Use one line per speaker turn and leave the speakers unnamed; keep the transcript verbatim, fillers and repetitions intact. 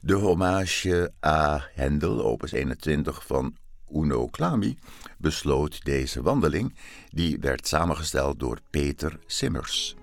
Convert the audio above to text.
De hommage à Handel, opus eenentwintig van Uno Clami, besloot deze wandeling, die werd samengesteld door Peter Simmers.